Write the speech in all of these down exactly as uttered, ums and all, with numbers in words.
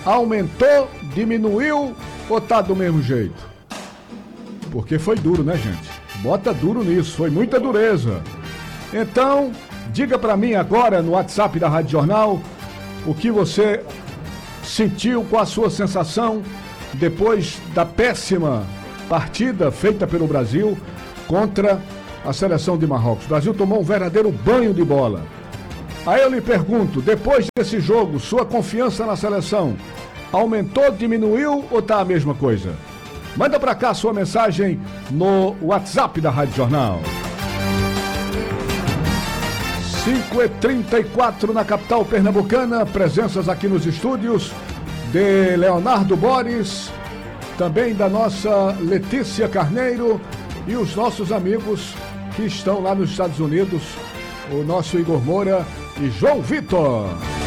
aumentou, diminuiu ou tá do mesmo jeito? Porque foi duro, né, gente? Bota duro nisso, foi muita dureza. Então, diga pra mim agora no WhatsApp da Rádio Jornal o que você sentiu, qual a sua sensação depois da péssima partida feita pelo Brasil contra a seleção de Marrocos. O Brasil tomou um verdadeiro banho de bola. Aí eu lhe pergunto, depois desse jogo, sua confiança na seleção aumentou, diminuiu ou tá a mesma coisa? Manda pra cá sua mensagem no WhatsApp da Rádio Jornal. cinco e trinta e quatro na capital pernambucana, presenças aqui nos estúdios de Leonardo Boris, também da nossa Letícia Carneiro e os nossos amigos que estão lá nos Estados Unidos, o nosso Igor Moura e João Vitor.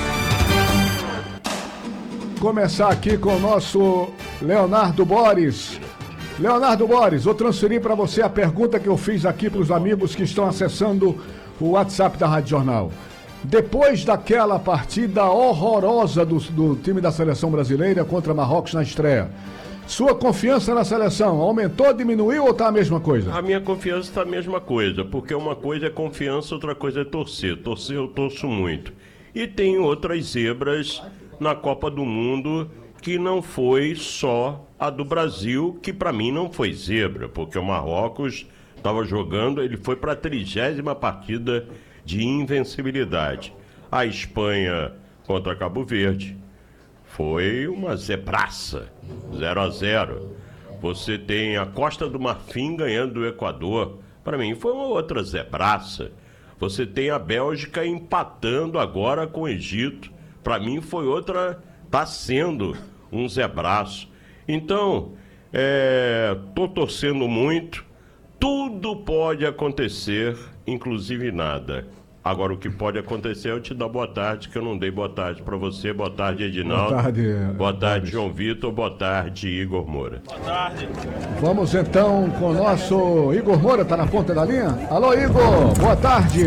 Começar aqui com o nosso Leonardo Boris. Leonardo Boris, vou transferir para você a pergunta que eu fiz aqui para os amigos que estão acessando o WhatsApp da Rádio Jornal. Depois daquela partida horrorosa do, do time da seleção brasileira contra Marrocos na estreia, sua confiança na seleção aumentou, diminuiu ou tá a mesma coisa? A minha confiança está a mesma coisa, porque uma coisa é confiança, outra coisa é torcer. Torcer eu torço muito. E tem outras zebras na Copa do Mundo que não foi só a do Brasil, que para mim não foi zebra, porque o Marrocos estava jogando, ele foi para a trigésima partida de invencibilidade. A Espanha contra Cabo Verde foi uma zebraça, zero a zero. Você tem a Costa do Marfim ganhando do Equador, para mim foi uma outra zebraça. Você tem a Bélgica empatando agora com o Egito, para mim foi outra, está sendo um zebraço. Então, é, tô torcendo muito, tudo pode acontecer, inclusive nada. Agora, o que pode acontecer é eu te dar boa tarde, que eu não dei boa tarde para você. Boa tarde, Edinaldo. Boa tarde, boa tarde João Vitor. Boa tarde, Igor Moura. Boa tarde. Vamos então com o nosso Igor Moura, tá na ponta da linha? Alô, Igor, boa tarde.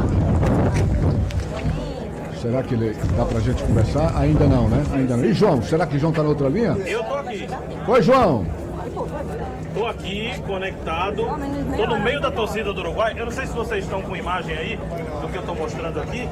Será que ele dá pra gente conversar? Ainda não, né? Ainda não. E João, será que João tá na outra linha? Eu tô aqui. Oi, João. Tô aqui, conectado. Tô no meio da torcida do Uruguai. Eu não sei se vocês estão com imagem aí do que eu tô mostrando aqui.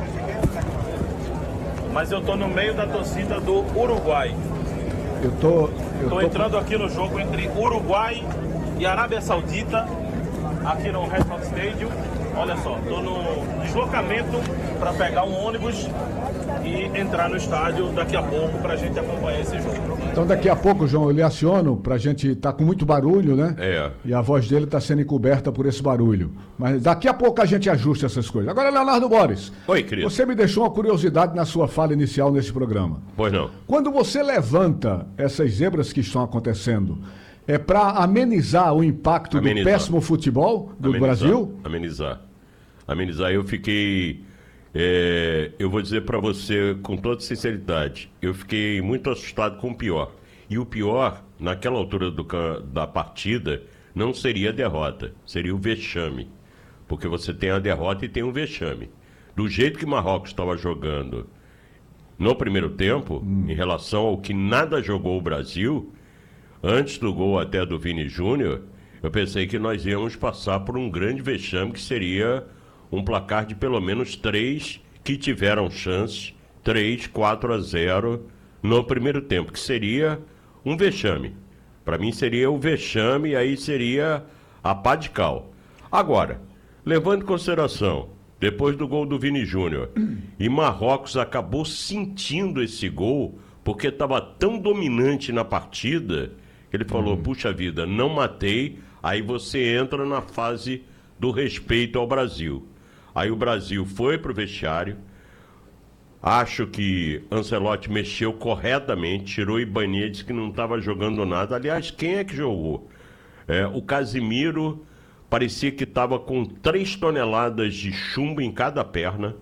Mas eu tô no meio da torcida do Uruguai. Eu tô... Eu tô, tô entrando aqui no jogo entre Uruguai e Arábia Saudita, aqui no Red Hot Stadium. Olha só, tô no deslocamento para pegar um ônibus e entrar no estádio daqui a pouco pra gente acompanhar esse jogo. Então daqui a pouco, João, eu lhe aciono pra gente, tá com muito barulho, né? É. E a voz dele tá sendo encoberta por esse barulho. Mas daqui a pouco a gente ajusta essas coisas. Agora, Leonardo Boris. Oi, querido. Você me deixou uma curiosidade na sua fala inicial nesse programa. Pois não. Quando você levanta essas zebras que estão acontecendo, é pra amenizar o impacto amenizar. do péssimo futebol do amenizar. Brasil? Amenizar. Amenizar. Eu fiquei... É, eu vou dizer para você com toda sinceridade, eu fiquei muito assustado com o pior. E o pior, naquela altura do, da partida, não seria a derrota, seria o vexame. Porque você tem a derrota e tem o vexame. Do jeito que Marrocos estava jogando no primeiro tempo, hum. em relação ao que nada jogou o Brasil, antes do gol até do Vini Júnior, eu pensei que nós íamos passar por um grande vexame que seria... um placar de pelo menos três que tiveram chance, três, quatro a zero no primeiro tempo, que seria um vexame. Para mim seria o vexame e aí seria a pá de cal. Agora, levando em consideração, depois do gol do Vini Júnior, e Marrocos acabou sentindo esse gol, porque estava tão dominante na partida, que ele falou, uhum. puxa vida, não matei, aí você entra na fase do respeito ao Brasil. Aí o Brasil foi pro vestiário, acho que Ancelotti mexeu corretamente, tirou Ibanez, disse que não estava jogando nada. Aliás, quem é que jogou? É, o Casimiro parecia que estava com três toneladas de chumbo em cada perna.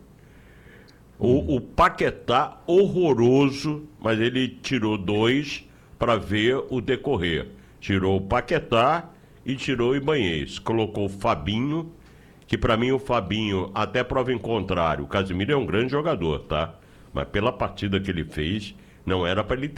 O, o Paquetá, horroroso, mas ele tirou dois para ver o decorrer. Tirou o Paquetá e tirou o Ibanez. Colocou o Fabinho, que para mim o Fabinho, até prova em contrário, o Casimiro é um grande jogador, tá? Mas pela partida que ele fez, não era para ele ter